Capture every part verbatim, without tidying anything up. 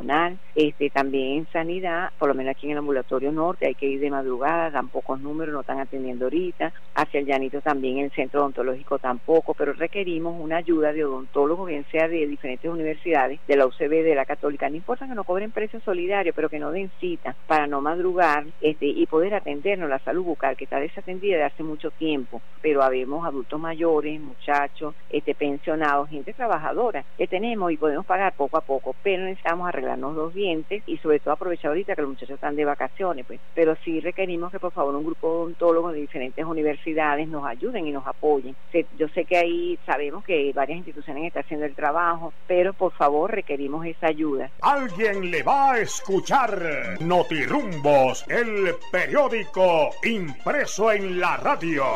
personal. Este, también en sanidad, por lo menos aquí en el ambulatorio norte, hay que ir de madrugada, dan pocos números, no están atendiendo ahorita. Hacia el llanito también, el centro odontológico tampoco, pero requerimos una ayuda de odontólogos, bien sea de diferentes universidades, de la U C B, de la Católica, no importa que no cobren precio solidario, pero que no den cita para no madrugar este, y poder atendernos la salud bucal, que está desatendida de hace mucho tiempo, pero habemos adultos mayores, muchachos, este, pensionados, gente trabajadora que tenemos y podemos pagar poco a poco, pero necesitamos arreglarnos los dientes y sobre todo aprovechar ahorita que los muchachos están de vacaciones, pues, pero sí requerimos que por favor un grupo de odontólogos de diferentes universidades nos ayuden y nos apoyen. Yo sé que ahí sabemos que varias instituciones están haciendo el trabajo, pero por favor requerimos esa ayuda. Alguien le va a escuchar Notirumbos, el periódico impreso en la radio.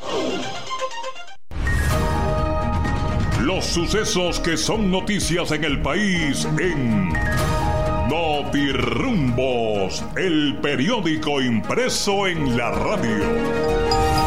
Los sucesos que son noticias en el país en Notirumbos, el periódico impreso en la radio.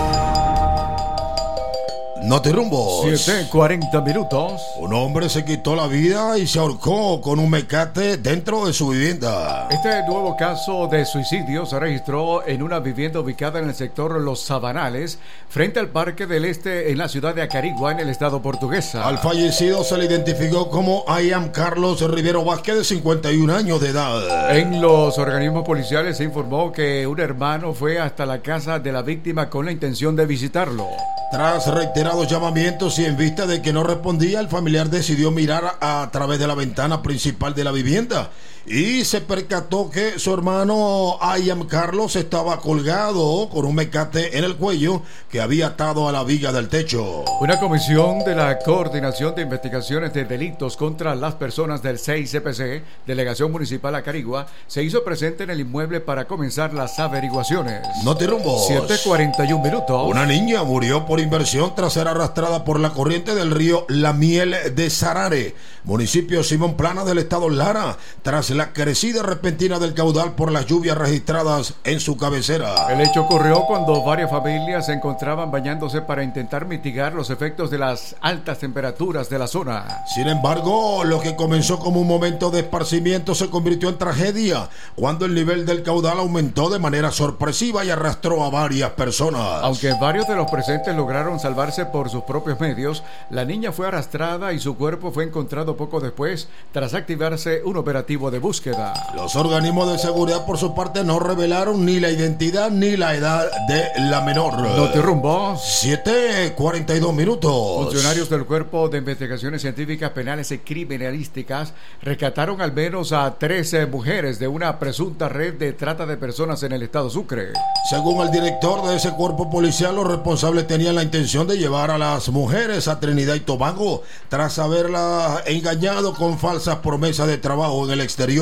Notirumbos. siete cuarenta minutos. Un hombre se quitó la vida y se ahorcó con un mecate dentro de su vivienda. Este nuevo caso de suicidio se registró en una vivienda ubicada en el sector Los Sabanales, frente al Parque del Este en la ciudad de Acarigua, en el estado portuguesa. Al fallecido se le identificó como Ayam Carlos Rivero Vázquez, de cincuenta y un años de edad. En los organismos policiales se informó que un hermano fue hasta la casa de la víctima con la intención de visitarlo. Tras reiterados llamamientos y en vista de que no respondía, el familiar decidió mirar a través de la ventana principal de la vivienda y se percató que su hermano Ayam Carlos estaba colgado con un mecate en el cuello que había atado a la viga del techo. Una comisión de la Coordinación de Investigaciones de Delitos contra las Personas del seis C P C, Delegación Municipal Acarigua, se hizo presente en el inmueble para comenzar las averiguaciones. Notirumbos. siete cuarenta y un minutos. Una niña murió por inversión tras ser arrastrada por la corriente del río La Miel de Sarare, municipio Simón Plana del estado Lara, tras la crecida repentina del caudal por las lluvias registradas en su cabecera. El hecho ocurrió cuando varias familias se encontraban bañándose para intentar mitigar los efectos de las altas temperaturas de la zona. Sin embargo, lo que comenzó como un momento de esparcimiento se convirtió en tragedia cuando el nivel del caudal aumentó de manera sorpresiva y arrastró a varias personas. Aunque varios de los presentes lograron salvarse por sus propios medios, la niña fue arrastrada y su cuerpo fue encontrado poco después tras activarse un operativo de búsqueda. Los organismos de seguridad por su parte no revelaron ni la identidad ni la edad de la menor. Notirumbos. siete cuarenta y dos minutos. Funcionarios del Cuerpo de Investigaciones Científicas Penales y Criminalísticas rescataron al menos a trece mujeres de una presunta red de trata de personas en el estado Sucre. Según el director de ese cuerpo policial, los responsables tenían la intención de llevar a las mujeres a Trinidad y Tobago tras haberlas engañado con falsas promesas de trabajo en el exterior.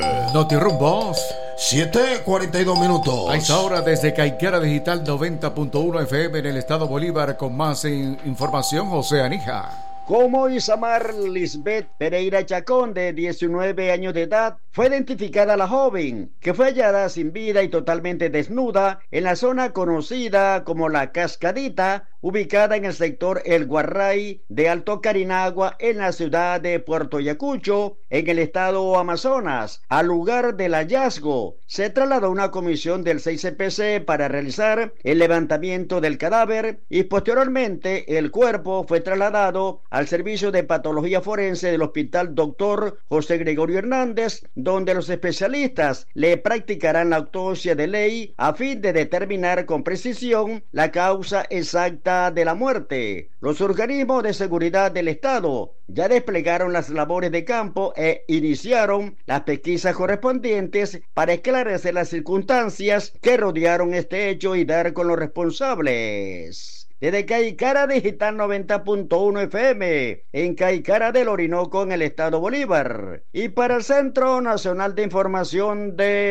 Notirumbos. siete cuarenta y dos minutos. A esta hora desde Caiquara Digital noventa punto uno F M en el estado Bolívar, con más in- información, José Anija. Como Isamar Lisbeth Pereira Chacón, de diecinueve años de edad, fue identificada la joven, que fue hallada sin vida y totalmente desnuda en la zona conocida como La Cascadita, ubicada en el sector El Guarray de Alto Carinagua, en la ciudad de Puerto Ayacucho, en el estado Amazonas. Al lugar del hallazgo se trasladó una comisión del seis C P C para realizar el levantamiento del cadáver y posteriormente el cuerpo fue trasladado al servicio de patología forense del Hospital Doctor José Gregorio Hernández, donde los especialistas le practicarán la autopsia de ley a fin de determinar con precisión la causa exacta de la muerte. Los organismos de seguridad del Estado ya desplegaron las labores de campo e iniciaron las pesquisas correspondientes para esclarecer las circunstancias que rodearon este hecho y dar con los responsables. Desde Caicara Digital noventa punto uno F M, en Caicara del Orinoco, en el estado Bolívar. Y para el Centro Nacional de Información de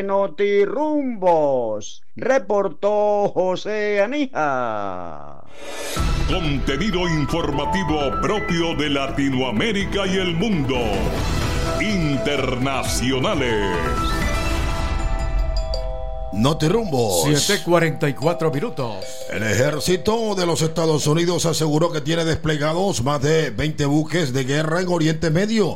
Notirumbos, reportó José Anija. Contenido informativo propio de Latinoamérica y el mundo. Internacionales. Notirumbos. siete cuarenta y cuatro minutos. El ejército de los Estados Unidos aseguró que tiene desplegados más de veinte buques de guerra en Oriente Medio,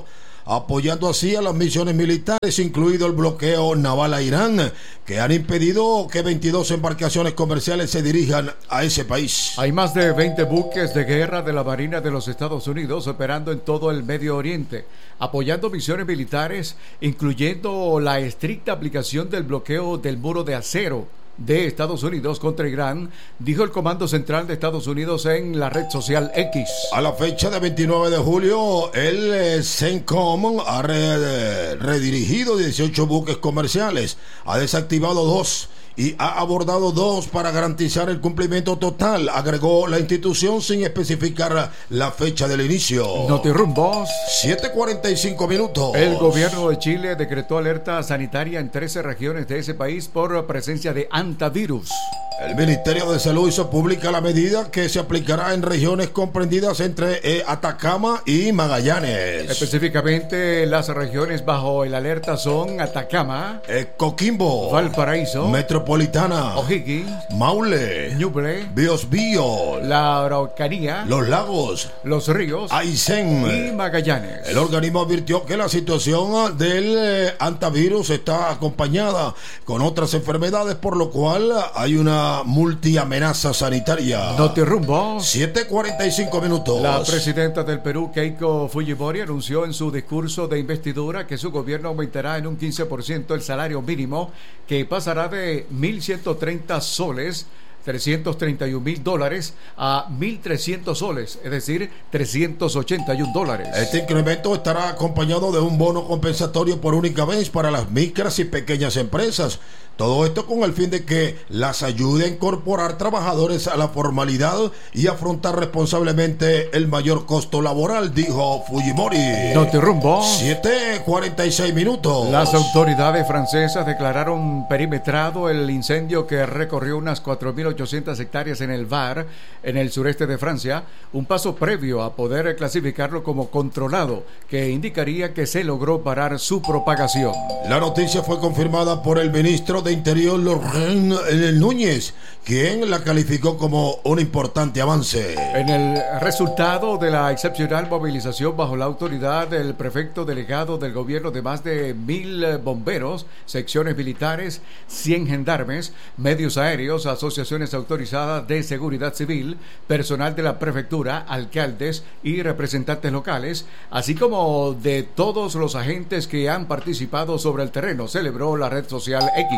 apoyando así a las misiones militares, incluido el bloqueo naval a Irán, que han impedido que veintidós embarcaciones comerciales se dirijan a ese país. Hay más de veinte buques de guerra de la Marina de los Estados Unidos operando en todo el Medio Oriente, apoyando misiones militares, incluyendo la estricta aplicación del bloqueo del muro de acero de Estados Unidos contra Irán, dijo el Comando Central de Estados Unidos en la red social X. A la fecha de veintinueve de julio, el eh, CENTCOM ha re, redirigido dieciocho buques comerciales, ha desactivado dos y ha abordado dos para garantizar el cumplimiento total, agregó la institución sin especificar la fecha del inicio. Notirumbos. siete cuarenta y cinco minutos. El gobierno de Chile decretó alerta sanitaria en trece regiones de ese país por presencia de hantavirus. El Ministerio de Salud hizo pública la medida que se aplicará en regiones comprendidas entre eh, Atacama y Magallanes. Específicamente, las regiones bajo el alerta son Atacama, eh, Coquimbo, Valparaíso, Metropolitana, O'Higgins, Maule, Ñuble, Biosbío, La Araucanía, Los Lagos, Los Ríos, Aysén y Magallanes. El organismo advirtió que la situación del eh, hantavirus está acompañada con otras enfermedades, por lo cual hay una multiamenaza sanitaria. Notirumbo. siete cuarenta y cinco minutos. La presidenta del Perú, Keiko Fujimori, anunció en su discurso de investidura que su gobierno aumentará en un quince por ciento el salario mínimo, que pasará de mil ciento treinta soles, trescientos treinta y un mil dólares, a mil trescientos soles, es decir, trescientos ochenta y un dólares. Este incremento estará acompañado de un bono compensatorio por única vez para las micras y pequeñas empresas. Todo esto con el fin de que las ayude a incorporar trabajadores a la formalidad y afrontar responsablemente el mayor costo laboral, dijo Fujimori. Notirumbo. siete cuarenta y seis minutos. Las autoridades francesas declararon perimetrado el incendio que recorrió unas cuatro mil ochocientas hectáreas en el Var, en el sureste de Francia, un paso previo a poder clasificarlo como controlado, que indicaría que se logró parar su propagación. La noticia fue confirmada por el ministro de Interior, Laurent Núñez, quien la calificó como un importante avance. En el resultado de la excepcional movilización bajo la autoridad del prefecto delegado del gobierno de más de mil bomberos, secciones militares, cien gendarmes, medios aéreos, asociaciones autorizadas de seguridad civil, personal de la prefectura, alcaldes y representantes locales, así como de todos los agentes que han participado sobre el terreno, celebró la red social X.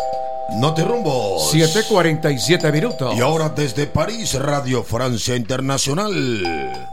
Notirumbo. siete cuarenta y siete minutos. Y ahora desde París, Radio Francia Internacional.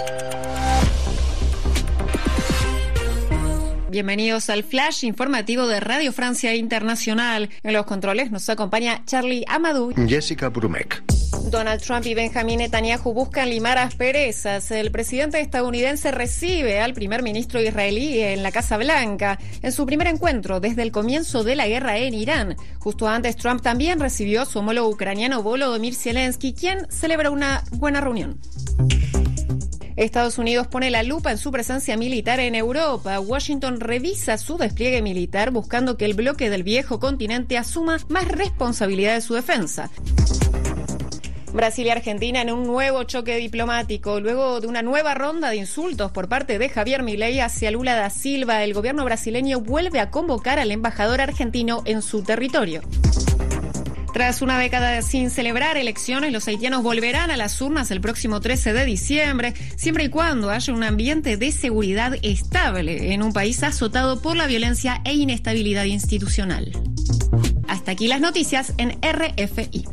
Bienvenidos al flash informativo de Radio Francia Internacional. En los controles nos acompaña Charlie Amadou. Jessica Brumek. Donald Trump y Benjamín Netanyahu buscan limar asperezas. El presidente estadounidense recibe al primer ministro israelí en la Casa Blanca en su primer encuentro desde el comienzo de la guerra en Irán. Justo antes, Trump también recibió a su homólogo ucraniano Volodymyr Zelensky, quien celebra una buena reunión. Estados Unidos pone la lupa en su presencia militar en Europa. Washington revisa su despliegue militar buscando que el bloque del viejo continente asuma más responsabilidad de su defensa. Brasil y Argentina en un nuevo choque diplomático. Luego de una nueva ronda de insultos por parte de Javier Milei hacia Lula da Silva, el gobierno brasileño vuelve a convocar al embajador argentino en su territorio. Tras una década sin celebrar elecciones, los haitianos volverán a las urnas el próximo trece de diciembre, siempre y cuando haya un ambiente de seguridad estable en un país azotado por la violencia e inestabilidad institucional. Hasta aquí las noticias en R F I.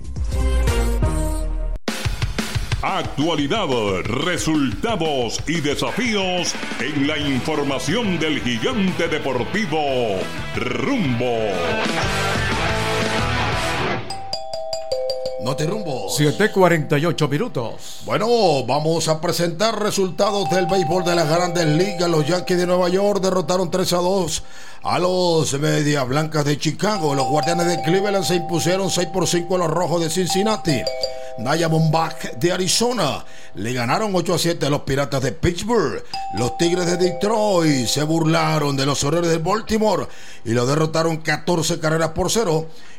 Actualidad, resultados y desafíos en la información del gigante deportivo Rumbo. Notirumbo. siete cuarenta y ocho minutos. Bueno, vamos a presentar resultados del béisbol de las Grandes Ligas. Los Yankees de Nueva York derrotaron tres a dos a los Medias Blancas de Chicago. Los Guardianes de Cleveland se impusieron seis por cinco a los Rojos de Cincinnati. Diamondbacks de Arizona le ganaron ocho a siete a los Piratas de Pittsburgh. Los Tigres de Detroit se burlaron de los Orioles de Baltimore y lo derrotaron catorce carreras por cero.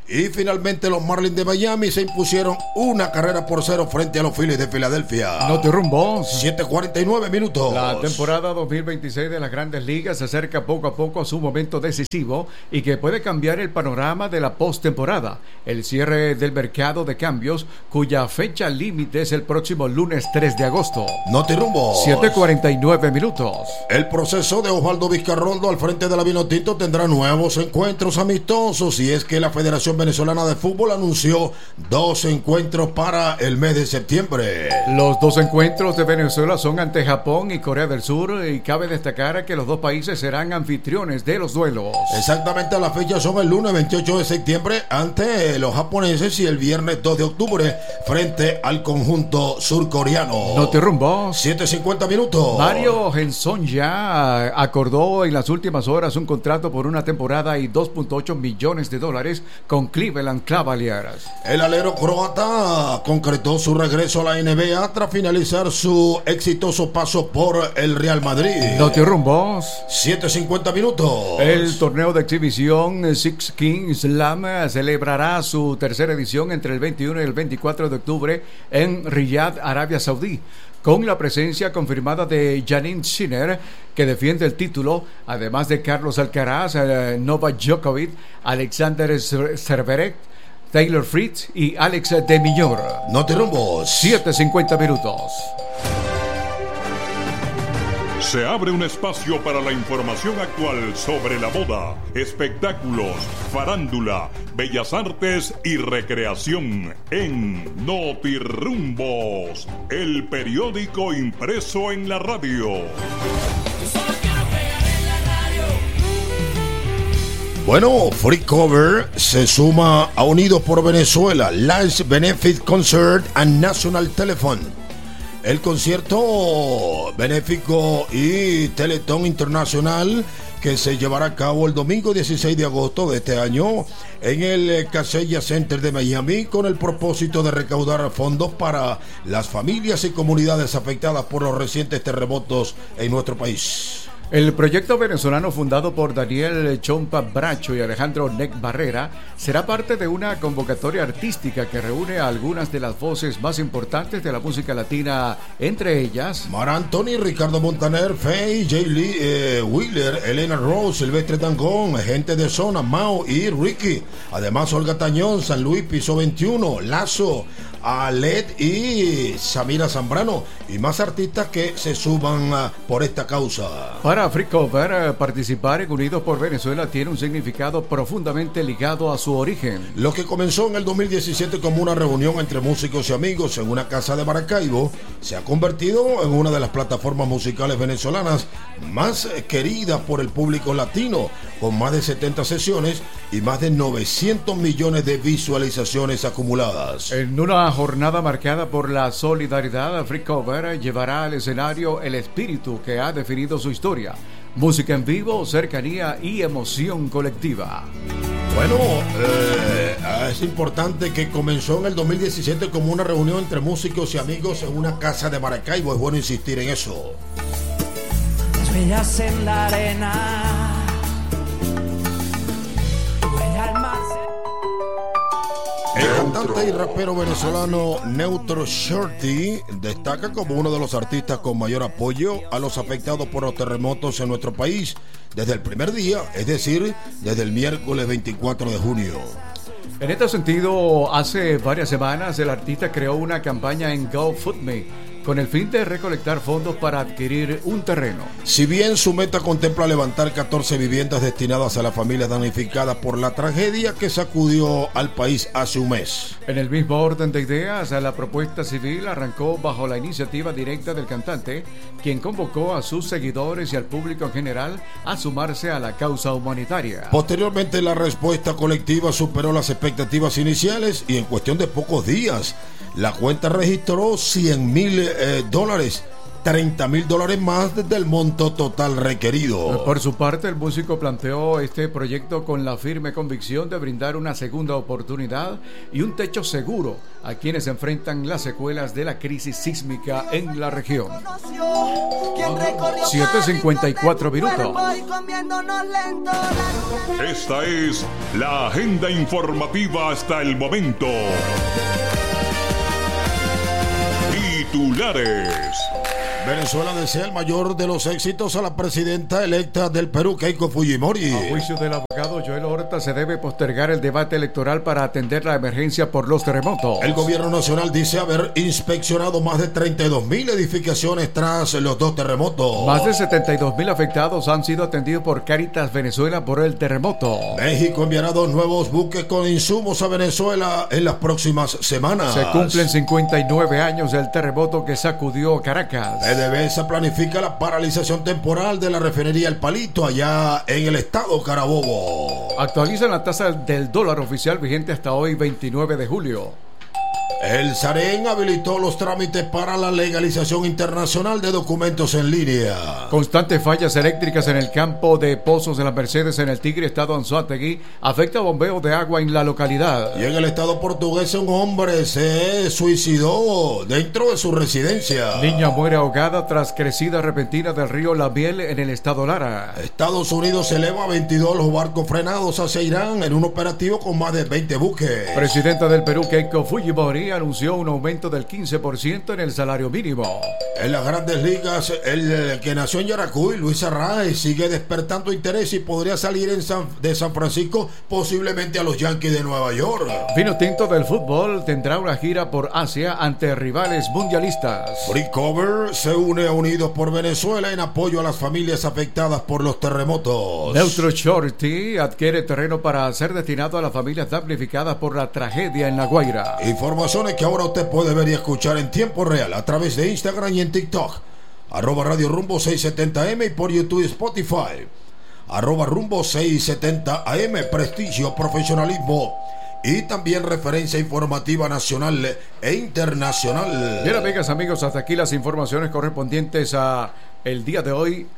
Y finalmente los Marlins de Miami se impusieron una carrera por cero frente a los Phillies de Filadelfia. No te rumbo. siete cuarenta y nueve minutos. La temporada dos mil veintiséis de las Grandes Ligas se acerca poco a poco a su momento decisivo y que puede cambiar el panorama de la postemporada. El cierre del mercado de cambios, cuya fecha límite es el próximo lunes tres de agosto. No te rumbo. siete cuarenta y nueve minutos. El proceso de Osvaldo Vizcarrondo al frente de la Vinotinto tendrá nuevos encuentros amistosos, y es que la Federación Venezolana de Fútbol anunció dos encuentros para el mes de septiembre. Los dos encuentros de Venezuela son ante Japón y Corea del Sur, y cabe destacar que los dos países serán anfitriones de los duelos. Exactamente, las fechas son el lunes veintiocho de septiembre ante los japoneses y el viernes dos de octubre frente al conjunto surcoreano. No te rumbo. siete cincuenta minutos. Mario Henson ya acordó en las últimas horas un contrato por una temporada y dos punto ocho millones de dólares con Cleveland Cavaliers. El alero croata concretó su regreso a la N B A tras finalizar su exitoso paso por el Real Madrid. No te rumbos. siete cincuenta minutos. El torneo de exhibición Six Kings Slam celebrará su tercera edición entre el veintiuno y el veinticuatro de octubre en Riyadh, Arabia Saudí, con la presencia confirmada de Janine Sinner, que defiende el título, además de Carlos Alcaraz, eh, Novak Djokovic, Alexander Zverev, Taylor Fritz y Alex de Millor. No te rumbos. siete cincuenta minutos. Se abre un espacio para la información actual sobre la moda, espectáculos, farándula, bellas artes y recreación en Notirumbos, el periódico impreso en la radio. Bueno, Free Cover se suma a Unidos por Venezuela, Live Benefit Concert and National Telephone. El concierto benéfico y Teletón Internacional que se llevará a cabo el domingo dieciséis de agosto de este año en el Casella Center de Miami, con el propósito de recaudar fondos para las familias y comunidades afectadas por los recientes terremotos en nuestro país. El proyecto venezolano fundado por Daniel Chompa Bracho y Alejandro Nec Barrera será parte de una convocatoria artística que reúne a algunas de las voces más importantes de la música latina, entre ellas Mar Anthony, Ricardo Montaner, Faye, Jay Lee, eh, Wheeler, Elena Rose, Silvestre Dangón, Gente de Zona, Mao y Ricky. Además, Olga Tañón, San Luis, Piso veintiuno, Lazo, Alet y Samira Zambrano, y más artistas que se suman uh, por esta causa. Para Free Cover, participar en Unidos por Venezuela tiene un significado profundamente ligado a su origen. Lo que comenzó en el dos mil diecisiete como una reunión entre músicos y amigos en una casa de Maracaibo se ha convertido en una de las plataformas musicales venezolanas más queridas por el público latino, con más de setenta sesiones y más de novecientos millones de visualizaciones acumuladas. En una jornada marcada por la solidaridad, Free Cover llevará al escenario el espíritu que ha definido su historia: música en vivo, cercanía y emoción colectiva. Bueno, eh, es importante que comenzó en el dos mil diecisiete como una reunión entre músicos y amigos en una casa de Maracaibo. Es bueno insistir en eso. Las huellas en la arena. El cantante y rapero venezolano Neutro Shorty destaca como uno de los artistas con mayor apoyo a los afectados por los terremotos en nuestro país desde el primer día, es decir, desde el miércoles veinticuatro de junio. En este sentido, hace varias semanas el artista creó una campaña en GoFundMe con el fin de recolectar fondos para adquirir un terreno. Si bien su meta contempla levantar catorce viviendas destinadas a las familias damnificadas por la tragedia que sacudió al país hace un mes. En el mismo orden de ideas, la propuesta civil arrancó bajo la iniciativa directa del cantante, quien convocó a sus seguidores y al público en general a sumarse a la causa humanitaria. Posteriormente, la respuesta colectiva superó las expectativas iniciales y en cuestión de pocos días la cuenta registró cien mil eh, dólares, treinta mil dólares más del monto total requerido. Por su parte, el músico planteó este proyecto con la firme convicción de brindar una segunda oportunidad y un techo seguro a quienes enfrentan las secuelas de la crisis sísmica en la región. siete cincuenta y cuatro minutos. Esta es la agenda informativa hasta el momento. Titulares. Venezuela desea el mayor de los éxitos a la presidenta electa del Perú, Keiko Fujimori. A juicio del abogado Joel Horta, se debe postergar el debate electoral para atender la emergencia por los terremotos. El gobierno nacional dice haber inspeccionado más de treinta y dos mil edificaciones tras los dos terremotos. Más de setenta y dos mil afectados han sido atendidos por Cáritas Venezuela por el terremoto. México enviará dos nuevos buques con insumos a Venezuela en las próximas semanas. Se cumplen cincuenta y nueve años del terremoto que sacudió Caracas. PDVSA planifica la paralización temporal de la refinería El Palito allá en el estado Carabobo. Actualizan la tasa del dólar oficial vigente hasta hoy, veintinueve de julio. El SAREN habilitó los trámites para la legalización internacional de documentos en línea. Constantes fallas eléctricas en el campo de Pozos de las Mercedes en el Tigre, estado Anzoátegui, afecta bombeo de agua en la localidad. Y en el estado portugués un hombre se suicidó dentro de su residencia. Niña muere ahogada tras crecida repentina del río La Miel en el estado Lara. Estados Unidos eleva a veintidós los barcos frenados hacia Irán en un operativo con más de veinte buques. Presidenta del Perú, Keiko Fujimori, anunció un aumento del quince por ciento en el salario mínimo. En las grandes ligas, el que nació en Yaracuy, Luis Arraez, sigue despertando interés y podría salir en San, de San Francisco posiblemente a los Yankees de Nueva York. Vino tinto del fútbol tendrá una gira por Asia ante rivales mundialistas. Free Cover se une a Unidos por Venezuela en apoyo a las familias afectadas por los terremotos. Neutro Shorty adquiere terreno para ser destinado a las familias damnificadas por la tragedia en La Guaira. Informaciones que ahora usted puede ver y escuchar en tiempo real a través de Instagram y en TikTok. Arroba Radio Rumbo seiscientos setenta eme y por YouTube y Spotify. Arroba Rumbo seiscientos setenta A M, prestigio, profesionalismo y también referencia informativa nacional e internacional. Bien, amigas, amigos, hasta aquí las informaciones correspondientes a el día de hoy,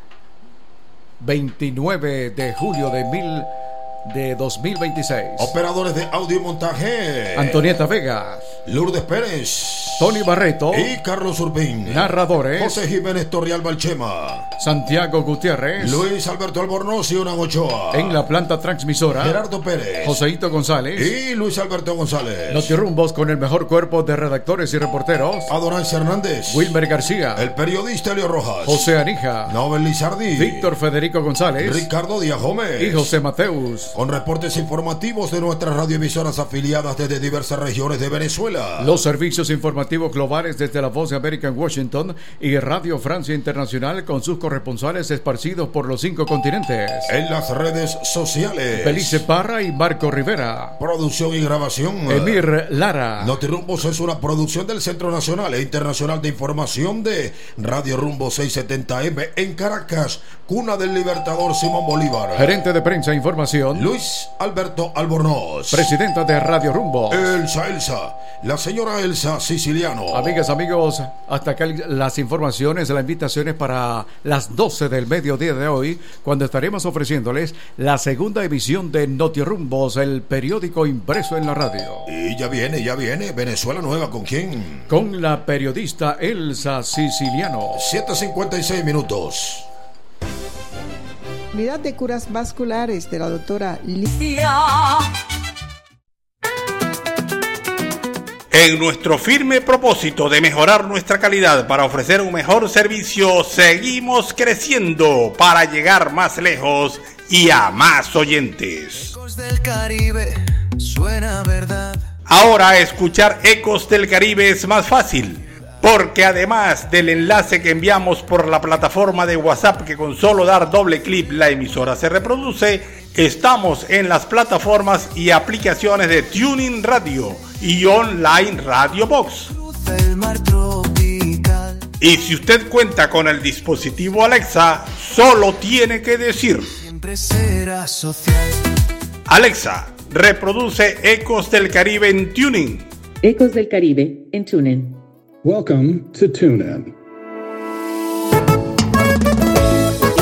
veintinueve de julio de mil de dos mil veintiséis. Operadores de audio y montaje: Antonieta Vega, Lourdes Pérez, Tony Barreto y Carlos Urbín. Narradores: José Jiménez Torreal Balchema, Santiago Gutiérrez, Luis Alberto Albornoz y Una Ochoa. En la planta transmisora, Gerardo Pérez, Joseito González y Luis Alberto González. Notirumbos con el mejor cuerpo de redactores y reporteros: Adorancia Hernández, Wilmer García, el periodista Elio Rojas, José Anija, Nobel Lizardi, Víctor Federico González, Ricardo Díaz Gómez y José Mateus. Con reportes informativos de nuestras radioemisoras afiliadas desde diversas regiones de Venezuela. Los servicios informativos globales desde la Voz de América en Washington y Radio Francia Internacional con sus corresponsales esparcidos por los cinco continentes. En las redes sociales: Felice Parra y Marco Rivera. Producción y grabación: Emir Lara. Notirumbos es una producción del Centro Nacional e Internacional de Información de Radio Rumbo seiscientos setenta eme en Caracas, cuna del libertador Simón Bolívar. Gerente de prensa e información: Luis Alberto Albornoz. Presidenta de Radio Rumbo: Elsa Elsa, la señora Elsa Siciliano. Amigas, amigos, hasta acá las informaciones, las invitaciones para las doce del mediodía de hoy, cuando estaremos ofreciéndoles la segunda emisión de Notirumbos, el periódico impreso en la radio. Y ya viene, ya viene Venezuela Nueva. ¿Con quién? Con la periodista Elsa Siciliano. siete cincuenta y seis minutos. Unidad de Curas Vasculares de la doctora Lidia. En nuestro firme propósito de mejorar nuestra calidad para ofrecer un mejor servicio, seguimos creciendo para llegar más lejos y a más oyentes. Ecos del Caribe, suena verdad. Ahora escuchar Ecos del Caribe es más fácil, porque además del enlace que enviamos por la plataforma de WhatsApp, que con solo dar doble clic la emisora se reproduce, estamos en las plataformas y aplicaciones de TuneIn Radio y Online Radio Box. Y si usted cuenta con el dispositivo Alexa, solo tiene que decir: siempre será social. Alexa, reproduce Ecos del Caribe en TuneIn. Ecos del Caribe en TuneIn. Welcome to TuneIn.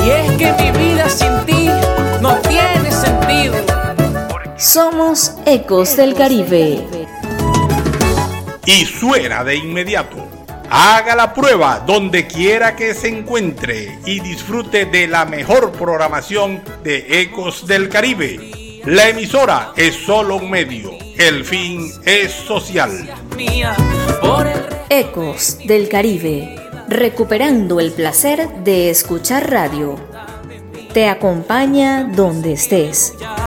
Y es que mi vida sin ti no tiene sentido. Somos Ecos del Caribe. Y suena de inmediato. Haga la prueba donde quiera que se encuentre y disfrute de la mejor programación de Ecos del Caribe. La emisora es solo un medio, el fin es social. Ecos del Caribe, recuperando el placer de escuchar radio. Te acompaña donde estés.